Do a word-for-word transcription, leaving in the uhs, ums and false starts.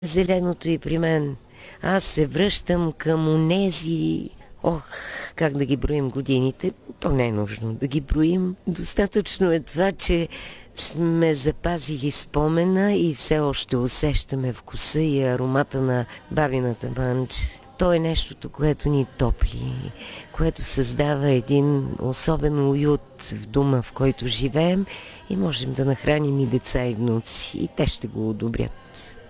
Зеленото и при мен. Аз се връщам към онези... Ох, как да ги броим годините? То не е нужно да ги броим. Достатъчно е това, че сме запазили спомена и все още усещаме вкуса и аромата на бабината манч. То е нещото, което ни топли, което създава един особен уют в дома, в който живеем и можем да нахраним и деца и внуци. И те ще го одобрят.